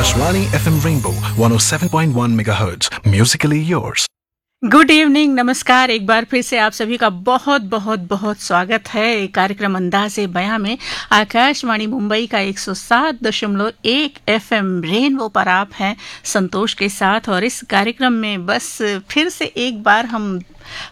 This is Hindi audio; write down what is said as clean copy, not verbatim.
Akashvani FM Rainbow 107.1 MHz. Musically yours. Good evening, नमस्कार। एक बार फिर से आप सभी का बहुत बहुत बहुत स्वागत है कार्यक्रम अंदाज़े बयां में। आकाशवाणी मुंबई का 107.1 FM रेनबो पर आप हैं संतोष के साथ, और इस कार्यक्रम में बस फिर से एक बार हम